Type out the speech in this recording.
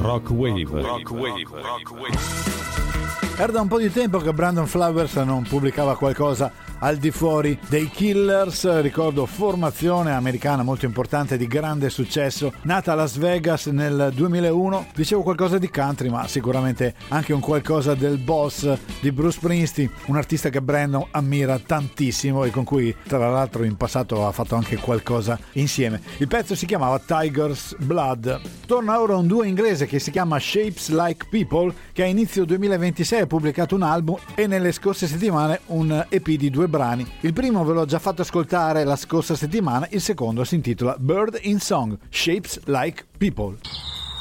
Rock Wave. Era da un po' di tempo che Brandon Flowers non pubblicava qualcosa al di fuori dei Killers. Ricordo formazione americana molto importante di grande successo, nata a Las Vegas nel 2001. Dicevo qualcosa di country, ma sicuramente anche un qualcosa del boss di Bruce Springsteen, un artista che Brandon ammira tantissimo e con cui tra l'altro in passato ha fatto anche qualcosa insieme. Il pezzo si chiamava Tiger's Blood. Torna ora un duo inglese che si chiama Shapes Like People, che a inizio 2026 ha pubblicato un album e nelle scorse settimane un EP di 2 brani. Il primo ve l'ho già fatto ascoltare la scorsa settimana, il secondo si intitola Bird in Song, Shapes Like People.